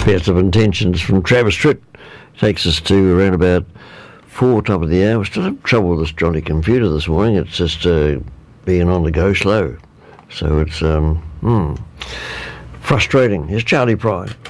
Best of Intentions from Travis Tritt takes us to around about 4 top of the hour. We're still having trouble with this Johnny computer this morning. It's just being on the go slow. So it's frustrating. Here's Charlie Pride.